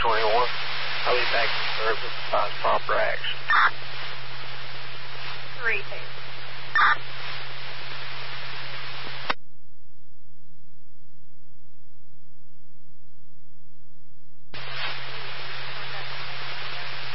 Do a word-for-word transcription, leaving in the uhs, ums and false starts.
twenty-one. I'll be back in service upon proper action.